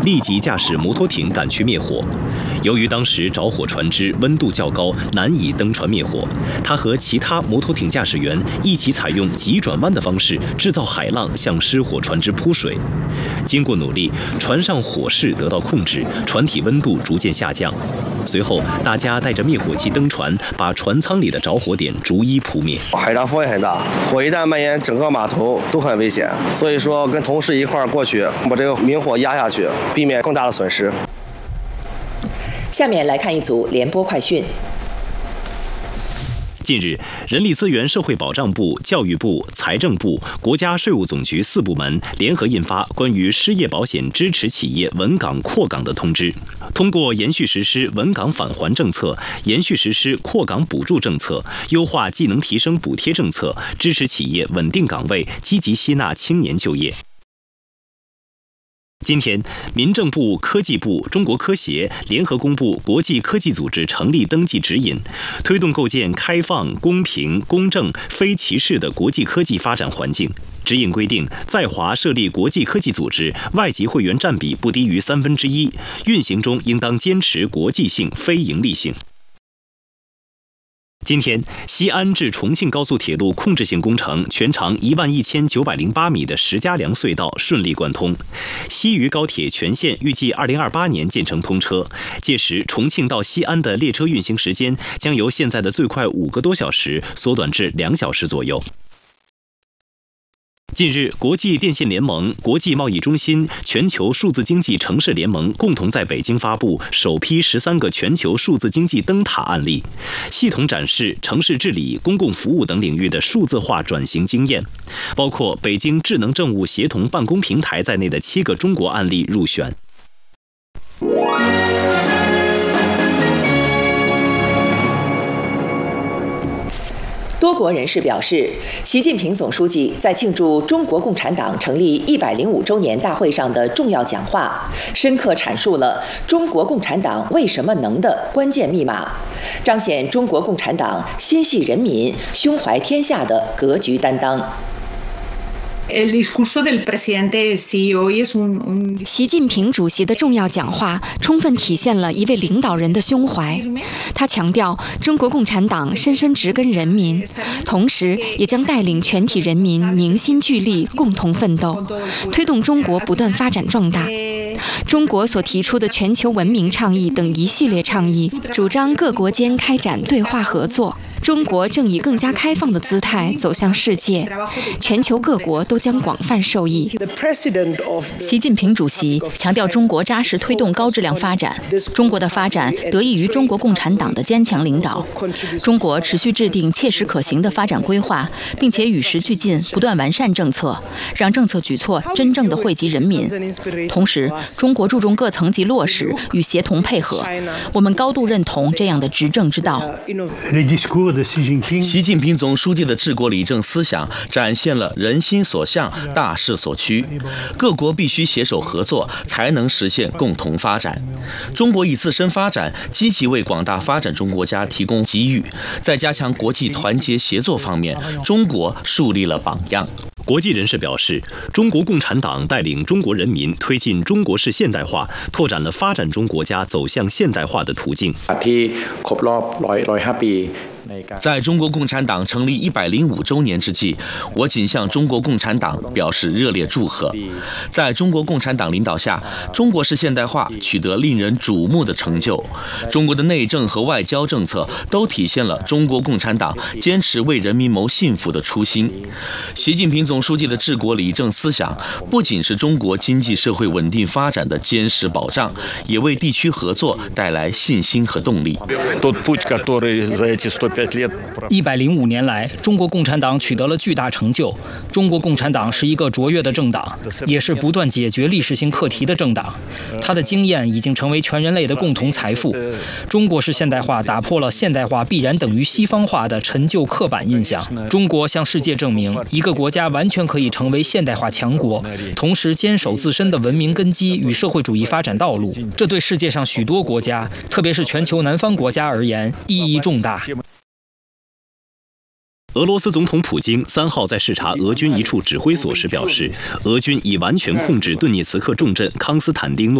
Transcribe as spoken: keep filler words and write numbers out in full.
立即驾驶摩托艇赶去灭火。由于当时着火船只温度较高，难以登船灭火，他和其他摩托艇驾驶员一起采用急转弯的方式制造海浪，向失火船只扑水。经过努力，船上火势得到控制，船体温度逐渐下降。随后，大家带着灭火器登船，把船舱里的着火点逐一扑灭。 海上风也很大，火一旦蔓延，整个码头都很危险。所以说，跟同事一块儿过去，把这个明火压下去，避免更大的损失。 下面来看一组联播快讯。 近日，人力资源社会保障部、教育部、财政部、国家税务总局四部门联合印发关于失业保险支持企业稳岗扩岗的通知。通过延续实施稳岗返还政策，延续实施扩岗补助政策，优化技能提升补贴政策，支持企业稳定岗位，积极吸纳青年就业。今天，民政部、科技部、中国科协联合公布国际科技组织成立登记指引，推动构建开放、公平、公正、非歧视的国际科技发展环境。指引规定，在华设立国际科技组织，外籍会员占比不低于三分之一，运行中应当坚持国际性、非营利性。今天，西安至重庆高速铁路控制性工程全长一万一千九百零八米的石家梁隧道顺利贯通，西渝高铁全线预计二零二八年建成通车。届时，重庆到西安的列车运行时间将由现在的最快五个多小时缩短至两小时左右。近日，国际电信联盟、国际贸易中心、全球数字经济城市联盟共同在北京发布首批十三个全球数字经济灯塔案例，系统展示城市治理、公共服务等领域的数字化转型经验，包括北京智能政务协同办公平台在内的七个中国案例入选。 多国人士表示，习近平总书记在庆祝中国共产党成立一百零五周年大会上的重要讲话，深刻阐述了中国共产党为什么能的关键密码，彰显中国共产党心系人民、胸怀天下的格局担当。 习近平主席的重要讲话充分体现了一位领导人的胸怀。他强调，中国共产党深深植根人民，同时也将带领全体人民凝心聚力，共同奋斗，推动中国不断发展壮大。中国所提出的全球文明倡议等一系列倡议，主张各国间开展对话合作。中国正以更加开放的姿态走向世界，全球各国都将广泛受益。 习近平主席强调，中国扎实推动高质量发展，中国的发展得益于中国共产党的坚强领导。中国持续制定切实可行的发展规划，并且与时俱进，不断完善政策，让政策举措真正的惠及人民。同时，中国注重各层级落实与协同配合，我们高度认同这样的执政之道。 习近平总书记的治国理政思想展现了人心所向、大势所趋，各国必须携手合作，才能实现共同发展。中国以自身发展积极为广大发展中国家提供机遇，在加强国际团结协作方面，中国树立了榜样。 国际人士表示，中国共产党带领中国人民推进中国式现代化，拓展了发展中国家走向现代化的途径。 在中国共产党成立一百零五周年之际，我谨向中国共产党表示热烈祝贺。在中国共产党领导下，中国式现代化取得令人瞩目的成就。中国的内政和外交政策都体现了中国共产党坚持为人民谋幸福的初心。习近平总书记的治国理政思想，不仅是中国经济社会稳定发展的坚实保障，也为地区合作带来信心和动力。 一百零五年来，中国共产党取得了巨大成就。中国共产党是一个卓越的政党，也是不断解决历史性课题的政党。它的经验已经成为全人类的共同财富。中国式现代化打破了现代化必然等于西方化的陈旧刻板印象。中国向世界证明，一个国家完全可以成为现代化强国，同时坚守自身的文明根基与社会主义发展道路。这对世界上许多国家，特别是全球南方国家而言，意义重大。 俄罗斯总统普京三号在视察俄军一处指挥所时表示，俄军已完全控制顿涅茨克重镇康斯坦丁诺。